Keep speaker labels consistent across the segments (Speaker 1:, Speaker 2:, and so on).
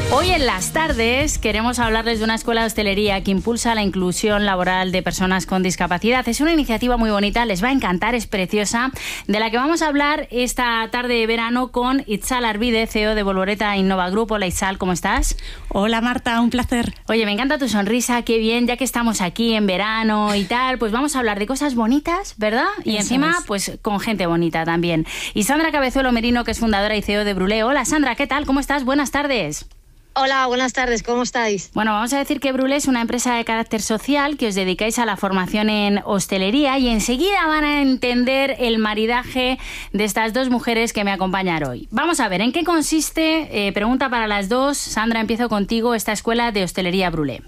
Speaker 1: Hoy en las tardes queremos hablarles de una escuela de hostelería que impulsa la inclusión laboral de personas con discapacidad. Es una iniciativa muy bonita, les va a encantar, es preciosa, de la que vamos a hablar esta tarde de verano con Itzal Arvide, CEO de Volvoreta Innova Group. Hola Itzal, ¿cómo estás?
Speaker 2: Hola Marta, un placer.
Speaker 1: Oye, me encanta tu sonrisa, qué bien, ya que estamos aquí en verano y tal, pues vamos a hablar de cosas bonitas, ¿verdad? Y
Speaker 2: Eso
Speaker 1: encima,
Speaker 2: es.
Speaker 1: pues con gente bonita también. Y Sandra Cabezuelo Merino, que es fundadora y CEO de Brulé. Hola Sandra, ¿qué tal? ¿Cómo estás? Buenas tardes.
Speaker 3: Hola, buenas tardes, ¿cómo estáis?
Speaker 1: Bueno, vamos a decir que Brulé es una empresa de carácter social que os dedicáis a la formación en hostelería y enseguida van a entender el maridaje de estas dos mujeres que me acompañan hoy. Vamos a ver, ¿en qué consiste? Pregunta para las dos. Sandra, empiezo contigo, esta escuela de hostelería Brulé.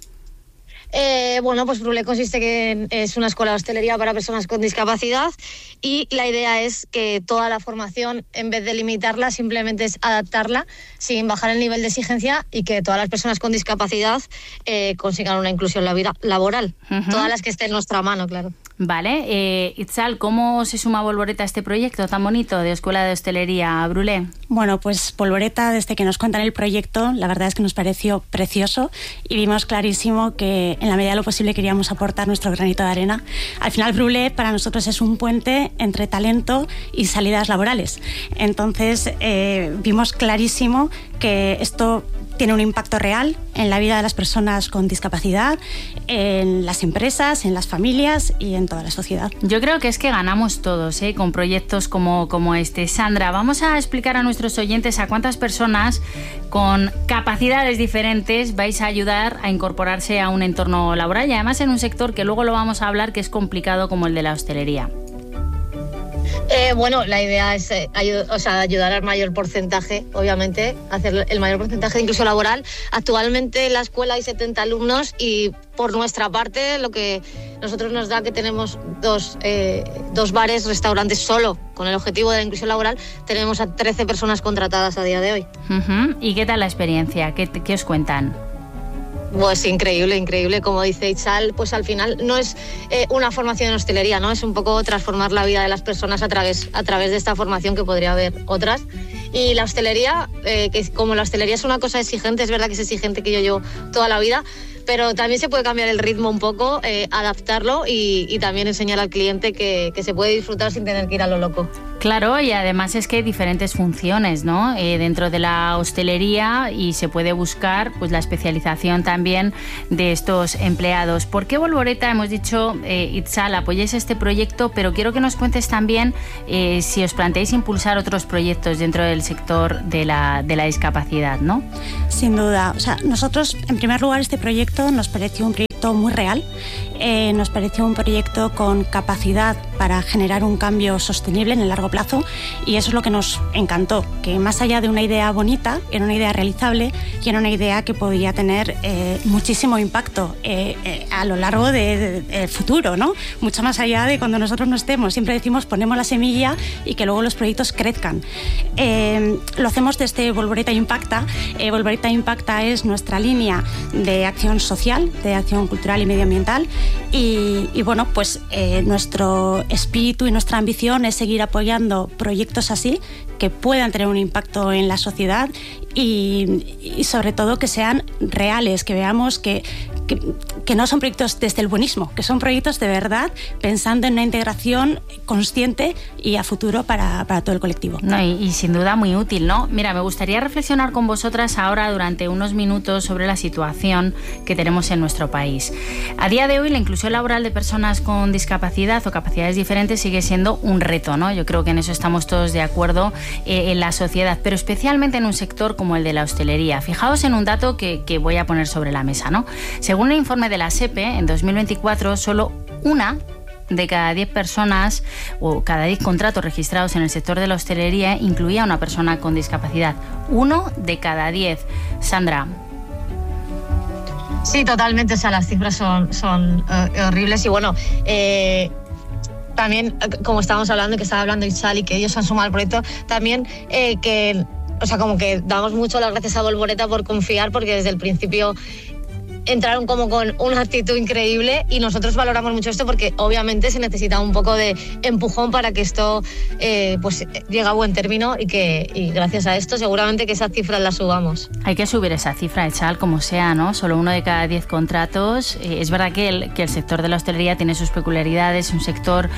Speaker 3: Bueno, pues Brulé consiste que es una escuela de hostelería para personas con discapacidad y la idea es que toda la formación, en vez de limitarla, simplemente es adaptarla sin bajar el nivel de exigencia y que todas las personas con discapacidad consigan una inclusión laboral. Todas las que estén en nuestra mano, claro.
Speaker 1: Vale, Itzal, ¿cómo se suma Volvoreta a este proyecto tan bonito de escuela de hostelería Brulé?
Speaker 2: Bueno, pues Volvoreta, desde que nos cuentan el proyecto, la verdad es que nos pareció precioso y vimos clarísimo que en la medida de lo posible queríamos aportar nuestro granito de arena. Al final Brulé para nosotros es un puente entre talento y salidas laborales. Entonces vimos clarísimo que esto tiene un impacto real en la vida de las personas con discapacidad, en las empresas, en las familias y en toda la sociedad.
Speaker 1: Yo creo que es que ganamos todos, con proyectos como este. Sandra, vamos a explicar a nuestros oyentes a cuántas personas con capacidades diferentes vais a ayudar a incorporarse a un entorno laboral y además en un sector que luego lo vamos a hablar que es complicado como el de la hostelería.
Speaker 3: Bueno, la idea es ayudar al mayor porcentaje, obviamente, hacer el mayor porcentaje de inclusión laboral. Actualmente en la escuela hay 70 alumnos y por nuestra parte lo que nosotros nos da que tenemos dos bares, restaurantes solo con el objetivo de la inclusión laboral. Tenemos a 13 personas contratadas a día de hoy.
Speaker 1: ¿Y qué tal la experiencia? ¿Qué os cuentan?
Speaker 3: Pues increíble. Como dice Itzal, pues al final no es una formación en hostelería, ¿no? Es un poco transformar la vida de las personas a través de esta formación, que podría haber otras. Y la hostelería, que como la hostelería es una cosa exigente, es verdad que es exigente, que yo llevo toda la vida, pero también se puede cambiar el ritmo un poco, adaptarlo y también enseñar al cliente que se puede disfrutar sin tener que ir a lo loco.
Speaker 1: Claro, y además es que hay diferentes funciones, ¿no? Dentro de la hostelería y se puede buscar pues la especialización también de estos empleados. ¿Por qué Volvoreta, hemos dicho, Itzal, apoyáis este proyecto, pero quiero que nos cuentes también si os planteáis impulsar otros proyectos dentro del sector de la discapacidad, ¿no?
Speaker 2: Sin duda. O sea, nosotros, en primer lugar, este proyecto nos pareció un proyecto muy real. Nos pareció un proyecto con capacidad para generar un cambio sostenible en el largo plazo y eso es lo que nos encantó, que más allá de una idea bonita, era una idea realizable y era una idea que podía tener muchísimo impacto a lo largo del futuro, ¿no? Mucho más allá de cuando nosotros no estemos. Siempre decimos ponemos la semilla y que luego los proyectos crezcan. Lo hacemos desde Volvoreta Impacta. Volvoreta Impacta es nuestra línea de acción social, de acción cultural y medioambiental y bueno, pues nuestro espíritu y nuestra ambición es seguir apoyando proyectos así que puedan tener un impacto en la sociedad y sobre todo que sean reales, que veamos que no son proyectos desde el buenismo, que son proyectos de verdad pensando en una integración consciente y a futuro para todo el colectivo.
Speaker 1: No, y sin duda muy útil, ¿no? Mira, me gustaría reflexionar con vosotras ahora durante unos minutos sobre la situación que tenemos en nuestro país. A día de hoy la inclusión laboral de personas con discapacidad o capacidades diferentes sigue siendo un reto, ¿no? Yo creo que en eso estamos todos de acuerdo en la sociedad, pero especialmente en un sector como el de la hostelería. Fijaos en un dato que voy a poner sobre la mesa, ¿no? Según el informe de la SEPE, en 2024 solo una de cada 10 personas o cada 10 contratos registrados en el sector de la hostelería incluía a una persona con discapacidad. 1 de cada 10. Sandra.
Speaker 3: Sí, totalmente. O sea, las cifras son horribles y bueno, también, como estábamos hablando, que estaba hablando Itzal y que ellos han sumado al proyecto, también como que damos mucho las gracias a Volvoreta por confiar, porque desde el principio entraron como con una actitud increíble y nosotros valoramos mucho esto porque obviamente se necesita un poco de empujón para que esto pues llegue a buen término y gracias a esto seguramente que esa cifra la subamos.
Speaker 1: Hay que subir esa cifra, Echal, como sea, ¿no? Solo 1 de cada 10 contratos. Es verdad que el sector de la hostelería tiene sus peculiaridades, un sector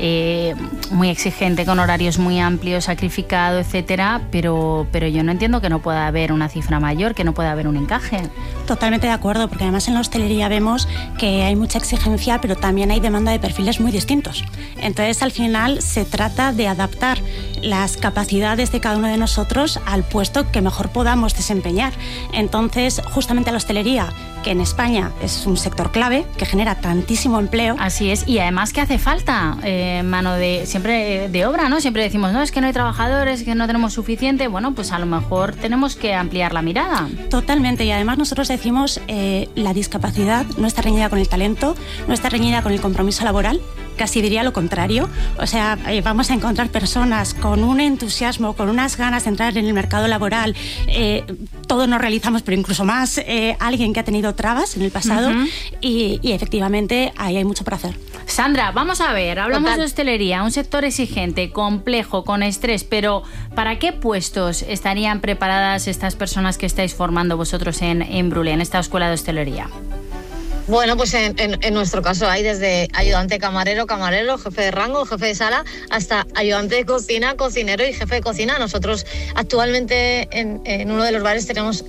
Speaker 1: muy exigente, con horarios muy amplios, sacrificado, etcétera, pero yo no entiendo que no pueda haber una cifra mayor, que no pueda haber un encaje.
Speaker 2: Totalmente de acuerdo, porque además en la hostelería vemos que hay mucha exigencia, pero también hay demanda de perfiles muy distintos. Entonces, al final, se trata de adaptar las capacidades de cada uno de nosotros al puesto que mejor podamos desempeñar. Entonces, justamente la hostelería, que en España es un sector clave, que genera tantísimo empleo.
Speaker 1: Así es, y además que hace falta mano siempre de obra, ¿no? Siempre decimos, no, es que no hay trabajadores, que no tenemos suficiente. Bueno, pues a lo mejor tenemos que ampliar la mirada.
Speaker 2: Totalmente, y además nosotros decimos, la discapacidad no está reñida con el talento, no está reñida con el compromiso laboral, casi diría lo contrario. O sea, vamos a encontrar personas con un entusiasmo, con unas ganas de entrar en el mercado laboral. Todos nos realizamos, pero incluso más alguien que ha tenido trabas en el pasado. Y efectivamente ahí hay mucho por hacer.
Speaker 1: Sandra, vamos a ver, hablamos de hostelería, un sector exigente, complejo, con estrés, pero ¿para qué puestos estarían preparadas estas personas que estáis formando vosotros en Brulé, en esta escuela de hostelería?
Speaker 3: Bueno, pues en nuestro caso hay desde ayudante camarero, jefe de rango, jefe de sala, hasta ayudante de cocina, cocinero y jefe de cocina. Nosotros actualmente en uno de los bares tenemos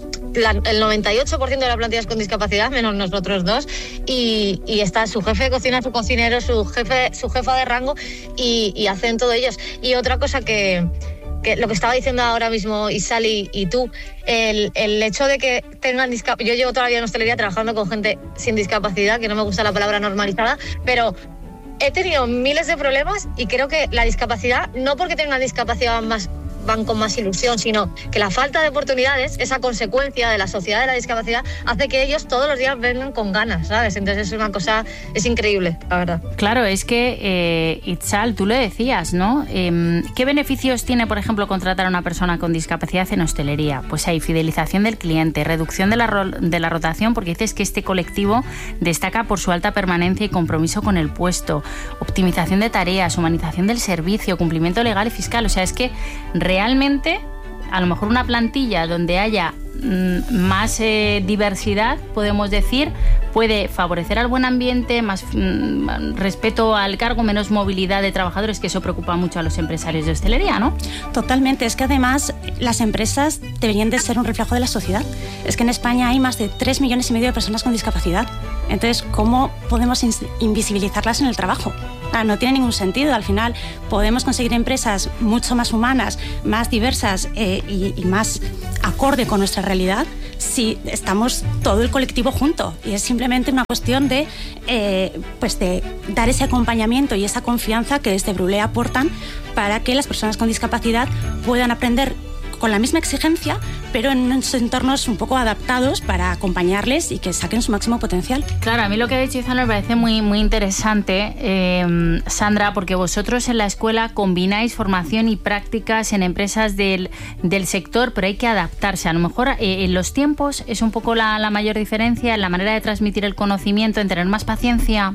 Speaker 3: el 98% de la plantilla es con discapacidad, menos nosotros dos, y está su jefe de cocina, su cocinero, su jefa de rango y hacen todo ellos. Y otra cosa que lo que estaba diciendo ahora mismo Isal y tú, el hecho de que tengan discapacidad. Yo llevo toda la vida en hostelería trabajando con gente sin discapacidad, que no me gusta la palabra normalizada, pero he tenido miles de problemas y creo que la discapacidad, no porque tengan discapacidad van con más ilusión, sino que la falta de oportunidades, esa consecuencia de la sociedad de la discapacidad, hace que ellos todos los días vengan con ganas, ¿sabes? Entonces es una cosa, es increíble, la verdad.
Speaker 1: Claro, es que, Itzal, tú le decías, ¿no? ¿Qué beneficios tiene, por ejemplo, contratar a una persona con discapacidad en hostelería? Pues hay fidelización del cliente, reducción de la rotación, porque dices que este colectivo destaca por su alta permanencia y compromiso con el puesto, optimización de tareas, humanización del servicio, cumplimiento legal y fiscal. O sea, es que realmente, a lo mejor una plantilla donde haya más diversidad, podemos decir, puede favorecer al buen ambiente, más respeto al cargo, menos movilidad de trabajadores, que eso preocupa mucho a los empresarios de hostelería, ¿no?
Speaker 2: Totalmente, es que además las empresas deberían de ser un reflejo de la sociedad. Es que en España hay más de 3,5 millones de personas con discapacidad. Entonces, ¿cómo podemos invisibilizarlas en el trabajo? No tiene ningún sentido. Al final podemos conseguir empresas mucho más humanas, más diversas y más acorde con nuestra realidad si estamos todo el colectivo junto. Y es simplemente una cuestión de dar ese acompañamiento y esa confianza que desde Brulé aportan para que las personas con discapacidad puedan aprender con la misma exigencia, pero en unos entornos un poco adaptados para acompañarles y que saquen su máximo potencial.
Speaker 1: Claro, a mí lo que ha dicho Izan me parece muy, muy interesante, Sandra, porque vosotros en la escuela combináis formación y prácticas en empresas del sector, pero hay que adaptarse. A lo mejor en los tiempos es un poco la mayor diferencia, en la manera de transmitir el conocimiento, en tener más paciencia.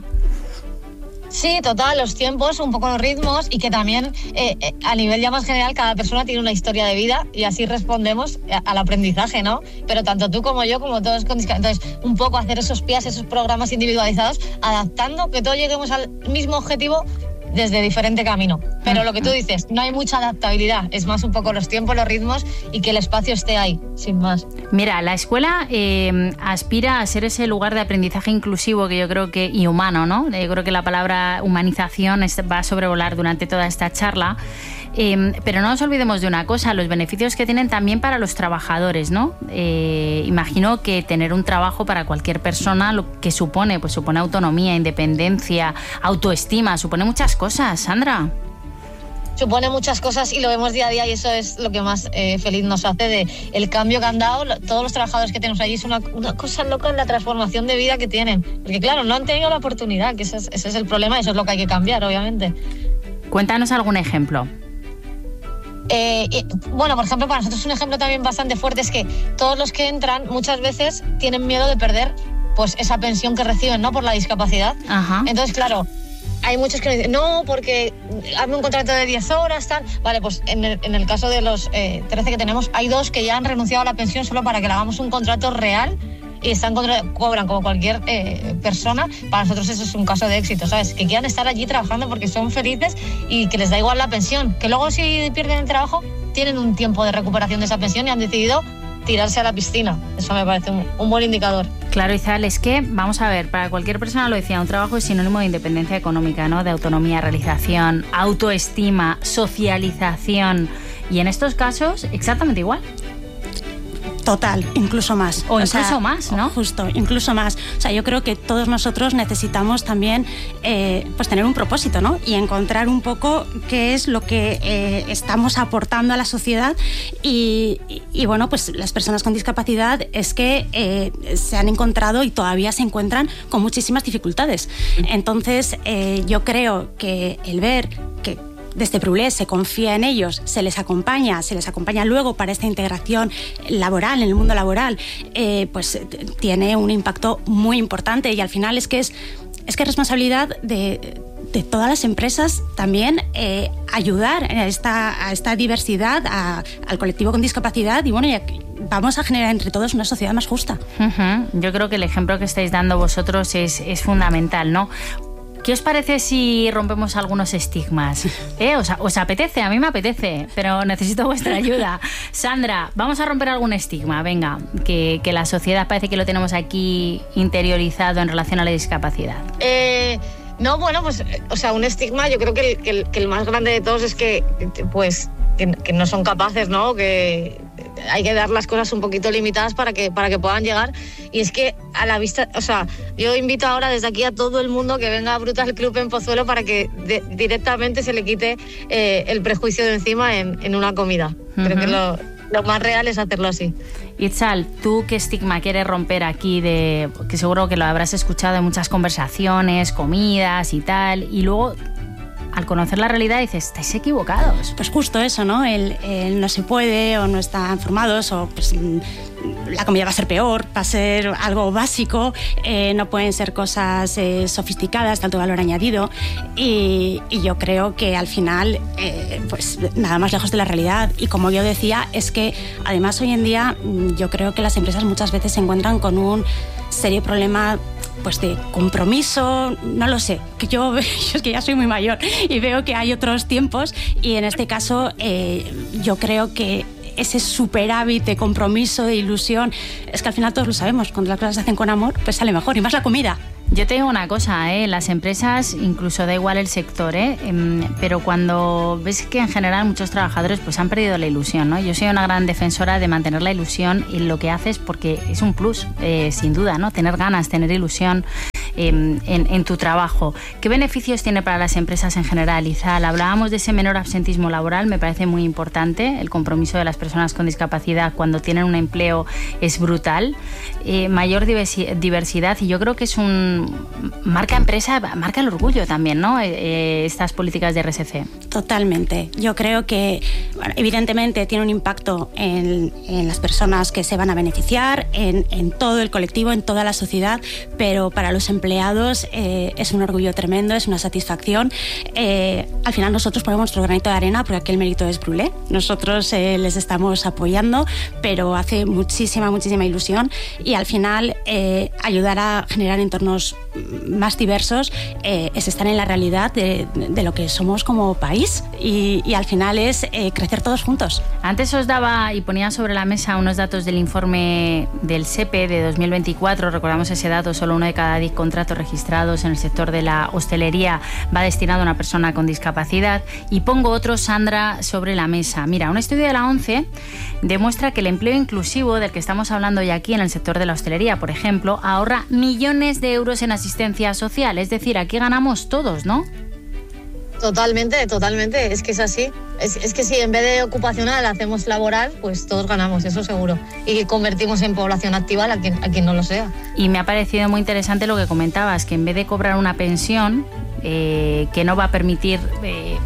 Speaker 3: Sí, total, los tiempos, un poco los ritmos y que también a nivel ya más general cada persona tiene una historia de vida y así respondemos al aprendizaje, ¿no? Pero tanto tú como yo, como todos con discapacidad. Entonces, un poco hacer esos PIAs, esos programas individualizados, adaptando que todos lleguemos al mismo objetivo desde diferente camino. Pero lo que tú dices, no hay mucha adaptabilidad, es más un poco los tiempos, los ritmos y que el espacio esté ahí, sin más.
Speaker 1: Mira, la escuela aspira a ser ese lugar de aprendizaje inclusivo que yo creo y humano, ¿no? Yo creo que la palabra humanización va a sobrevolar durante toda esta charla. Pero no nos olvidemos de una cosa, los beneficios que tienen también para los trabajadores, ¿no? Imagino que tener un trabajo para cualquier persona lo que supone, pues supone autonomía, independencia, autoestima, supone muchas cosas, Sandra.
Speaker 3: Supone muchas cosas y lo vemos día a día y eso es lo que más feliz nos hace de el cambio que han dado todos los trabajadores que tenemos allí. Es una cosa loca en la transformación de vida que tienen, porque claro, no han tenido la oportunidad, que ese es el problema y eso es lo que hay que cambiar, obviamente.
Speaker 1: Cuéntanos algún ejemplo.
Speaker 3: Bueno, por ejemplo, para nosotros un ejemplo también bastante fuerte es que todos los que entran muchas veces tienen miedo de perder pues esa pensión que reciben, ¿no?, por la discapacidad.
Speaker 1: Ajá.
Speaker 3: Entonces, claro, hay muchos que nos dicen, no, porque hazme un contrato de 10 horas, tal. Vale, pues en el caso de los 13 que tenemos, hay 2 que ya han renunciado a la pensión solo para que le hagamos un contrato real y cobran como cualquier persona. Para nosotros eso es un caso de éxito, ¿sabes? Que quieran estar allí trabajando porque son felices y que les da igual la pensión. Que luego si pierden el trabajo, tienen un tiempo de recuperación de esa pensión y han decidido tirarse a la piscina. Eso me parece un buen indicador.
Speaker 1: Claro, Izal, es que, vamos a ver, para cualquier persona, lo decía, un trabajo es sinónimo de independencia económica, ¿no? De autonomía, realización, autoestima, socialización. Y en estos casos, exactamente igual.
Speaker 2: Total, incluso más.
Speaker 1: O incluso más, ¿no?
Speaker 2: Justo, incluso más. O sea, yo creo que todos nosotros necesitamos también pues tener un propósito, ¿no? Y encontrar un poco qué es lo que estamos aportando a la sociedad y bueno, pues las personas con discapacidad es que se han encontrado y todavía se encuentran con muchísimas dificultades. Entonces, yo creo que el ver que desde Prulé se confía en ellos, se les acompaña luego para esta integración laboral, en el mundo laboral, pues tiene un impacto muy importante y al final es que es responsabilidad de todas las empresas también ayudar a esta diversidad, al colectivo con discapacidad y bueno, vamos a generar entre todos una sociedad más justa.
Speaker 1: Yo creo que el ejemplo que estáis dando vosotros es fundamental, ¿no? ¿Qué os parece si rompemos algunos estigmas? ¿Os apetece? A mí me apetece, pero necesito vuestra ayuda. Sandra, vamos a romper algún estigma, venga, que la sociedad parece que lo tenemos aquí interiorizado en relación a la discapacidad.
Speaker 3: No, bueno, pues, o sea, un estigma, yo creo que el más grande de todos es que no son capaces, ¿no? Que hay que dar las cosas un poquito limitadas para que puedan llegar. Y es que a la vista, o sea, yo invito ahora desde aquí a todo el mundo que venga a Brutal Club en Pozuelo para que directamente se le quite el prejuicio de encima en una comida. Creo que lo más real es hacerlo así.
Speaker 1: Itzal, ¿tú qué estigma quieres romper aquí? Que seguro que lo habrás escuchado en muchas conversaciones, comidas y tal, y luego al conocer la realidad dices, estáis equivocados.
Speaker 2: Pues justo eso, ¿no? El no se puede o no están formados o pues la comida va a ser peor, va a ser algo básico, no pueden ser cosas sofisticadas, de alto valor añadido y yo creo que al final pues nada más lejos de la realidad y como yo decía es que además hoy en día yo creo que las empresas muchas veces se encuentran con un serio problema pues de compromiso, no lo sé, que yo es que ya soy muy mayor y veo que hay otros tiempos y en este caso yo creo que ese superávit de compromiso, de ilusión, es que al final todos lo sabemos, cuando las cosas se hacen con amor, pues sale mejor y más la comida.
Speaker 1: Yo te digo una cosa, las empresas, incluso da igual el sector, pero cuando ves que en general muchos trabajadores pues han perdido la ilusión, ¿no? Yo soy una gran defensora de mantener la ilusión en lo que haces porque es un plus, sin duda, ¿no? Tener ganas, tener ilusión en tu trabajo. ¿Qué beneficios tiene para las empresas en general, Izal? Hablábamos de ese menor absentismo laboral, me parece muy importante. El compromiso de las personas con discapacidad cuando tienen un empleo es brutal. Mayor diversidad y yo creo que es marca empresa, marca el orgullo también, ¿no? Estas políticas de RSC.
Speaker 2: Totalmente. Yo creo que, bueno, evidentemente tiene un impacto en las personas que se van a beneficiar, en todo el colectivo, en toda la sociedad, pero para los empleados es un orgullo tremendo, es una satisfacción. Al final nosotros ponemos nuestro granito de arena porque aquí el mérito es Brulé. Nosotros les estamos apoyando, pero hace muchísima ilusión y al final ayudar a generar entornos más diversos es estar en la realidad de lo que somos como país y al final es crecer todos juntos.
Speaker 1: Antes os daba y ponía sobre la mesa unos datos del informe del SEPE de 2024, recordamos ese dato, solo 1 de cada 10 contratos registrados en el sector de la hostelería va destinado a una persona con discapacidad y pongo otro, Sandra, sobre la mesa. Mira, un estudio de la ONCE demuestra que el empleo inclusivo del que estamos hablando ya aquí en el sector de la hostelería, por ejemplo, ahorra millones de euros en asistencia social, es decir, aquí ganamos todos, ¿no?
Speaker 3: Totalmente, es que es así. Es que si en vez de ocupacional hacemos laboral, pues todos ganamos, eso seguro. Y convertimos en población activa a quien no lo sea.
Speaker 1: Y me ha parecido muy interesante lo que comentabas, que en vez de cobrar una pensión que no va a permitir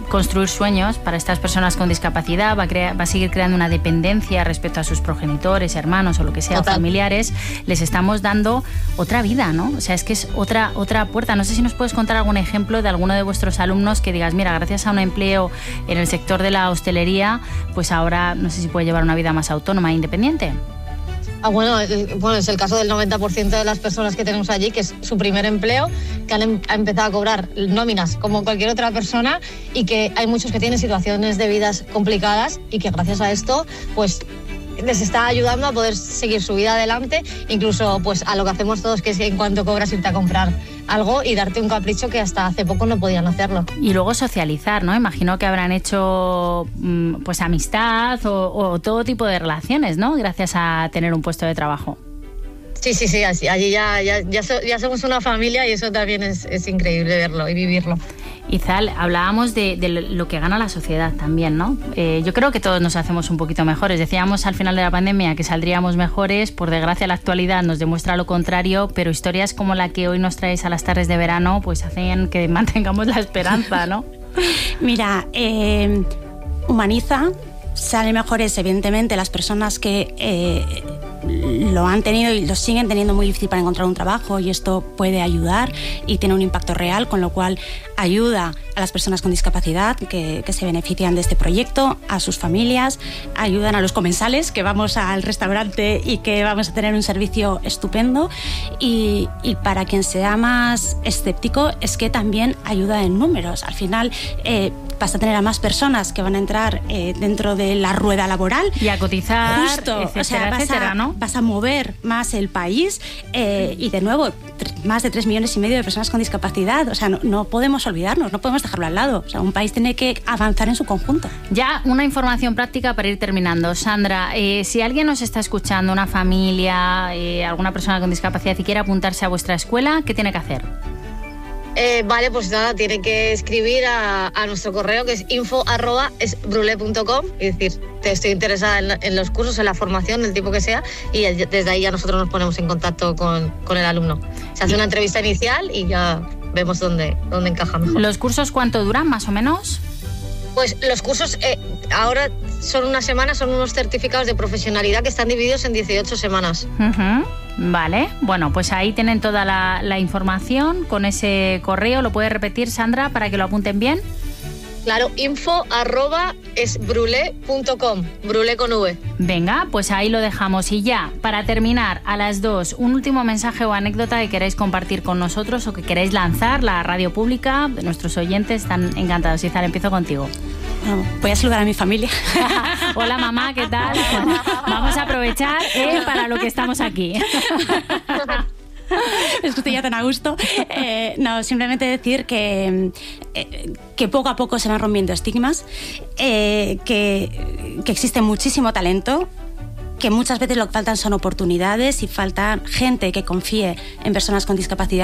Speaker 1: construir sueños para estas personas con discapacidad, va a seguir creando una dependencia respecto a sus progenitores, hermanos o lo que sea, familiares. Les estamos dando otra vida, ¿no? O sea, es que es otra puerta. No sé si nos puedes contar algún ejemplo de alguno de vuestros alumnos que digas, mira, gracias a un empleo en el sector de la hostelería, pues ahora no sé si puede llevar una vida más autónoma e independiente.
Speaker 3: Bueno, es el caso del 90% de las personas que tenemos allí, que es su primer empleo, que han empezado a cobrar nóminas como cualquier otra persona, y que hay muchos que tienen situaciones de vidas complicadas y que gracias a esto pues les está ayudando a poder seguir su vida adelante, incluso pues a lo que hacemos todos, que es que en cuanto cobras irte a comprar algo y darte un capricho que hasta hace poco no podían hacerlo. Y luego socializar, ¿no? Imagino que habrán hecho pues amistad o todo tipo de relaciones, ¿no? Gracias a tener un puesto de trabajo. Sí, allí ya somos una familia y eso también es increíble verlo y vivirlo. Izal, hablábamos de lo que gana la sociedad también, ¿no? Yo creo que todos nos hacemos un poquito mejores. Decíamos al final de la pandemia que saldríamos mejores. Por desgracia, la actualidad nos demuestra lo contrario, pero historias como la que hoy nos traéis a las tardes de verano pues hacen que mantengamos la esperanza, ¿no?
Speaker 2: Mira, humaniza, salen mejores evidentemente las personas que lo han tenido y lo siguen teniendo muy difícil para encontrar un trabajo, y esto puede ayudar y tiene un impacto real, con lo cual ayuda a las personas con discapacidad que se benefician de este proyecto, a sus familias, ayudan a los comensales que vamos al restaurante y que vamos a tener un servicio estupendo, y para quien sea más escéptico es que también ayuda en números. Al final vas a tener a más personas que van a entrar dentro de la rueda laboral
Speaker 1: y a cotizar,
Speaker 2: justo,
Speaker 1: etcétera, etcétera, ¿no?
Speaker 2: Vas a mover más el país y de nuevo más de 3,5 millones de personas con discapacidad. O sea, no podemos olvidarnos, no podemos dejarlo al lado. O sea, un país tiene que avanzar en su conjunto.
Speaker 1: Ya una información práctica para ir terminando. Sandra, si alguien nos está escuchando, una familia, alguna persona con discapacidad y quiere apuntarse a vuestra escuela, ¿qué tiene que hacer?
Speaker 3: Vale, pues nada, tiene que escribir a nuestro correo, que es info@esbrule.com, y decir, te estoy interesada en los cursos, en la formación, del tipo que sea, y desde ahí ya nosotros nos ponemos en contacto con el alumno. Se hace una entrevista inicial y ya vemos dónde encaja mejor.
Speaker 1: ¿Los cursos cuánto duran, más o menos?
Speaker 3: Pues los cursos ahora son una semana, son unos certificados de profesionalidad que están divididos en 18 semanas.
Speaker 1: Vale, bueno, pues ahí tienen toda la información con ese correo. ¿Lo puedes repetir, Sandra, para que lo apunten bien?
Speaker 3: Claro, info@esbrule.com, Brule con V.
Speaker 1: Venga, pues ahí lo dejamos. Y ya, para terminar, a las 2, un último mensaje o anécdota que queráis compartir con nosotros o que queráis lanzar, la radio pública, nuestros oyentes están encantados. Izal, empiezo contigo.
Speaker 2: Voy a saludar a mi familia.
Speaker 1: Hola, mamá, ¿qué tal? Vamos a aprovechar para lo que estamos aquí.
Speaker 2: Es que estoy ya tan a gusto. No, simplemente decir que poco a poco se van rompiendo estigmas, que existe muchísimo talento, que muchas veces lo que faltan son oportunidades y falta gente que confíe en personas con discapacidad.